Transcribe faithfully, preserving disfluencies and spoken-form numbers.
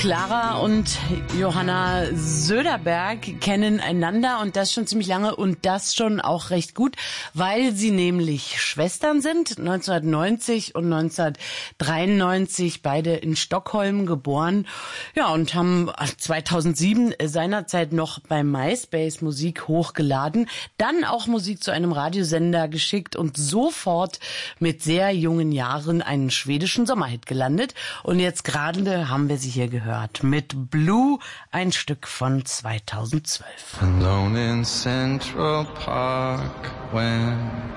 Clara und Johanna Söderberg kennen einander und das schon ziemlich lange und das schon auch recht gut, weil sie nämlich Schwestern sind, neunzehnhundertneunzig und neunzehnhundertdreiundneunzig beide in Stockholm geboren. Ja, und haben zweitausendsieben seinerzeit noch bei MySpace Musik hochgeladen, dann auch Musik zu einem Radiosender geschickt und sofort mit sehr jungen Jahren einen schwedischen Sommerhit gelandet. Und jetzt gerade haben wir sie hier gehört mit Blue, ein Stück von zweitausendzwölf. Alone in Central Park when